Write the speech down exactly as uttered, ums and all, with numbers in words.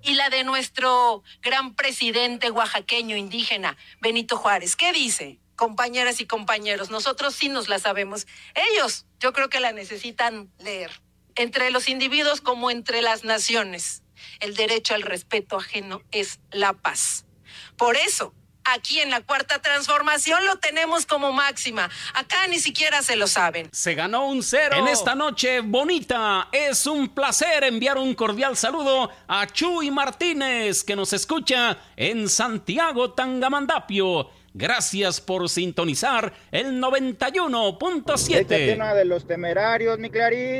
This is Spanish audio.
y la de nuestro gran presidente oaxaqueño indígena, Benito Juárez. ¿Qué dice? Compañeras y compañeros, nosotros sí nos la sabemos. Ellos, yo creo que la necesitan leer. Entre los individuos como entre las naciones, el derecho al respeto ajeno es la paz. Por eso, aquí en la Cuarta Transformación lo tenemos como máxima. Acá ni siquiera se lo saben. Se ganó un cero en esta noche bonita. Es un placer enviar un cordial saludo a Chuy Martínez, que nos escucha en Santiago, Tangamandapio. Gracias por sintonizar el noventa y uno punto siete. Échate una de Los Temerarios, mi Clarín.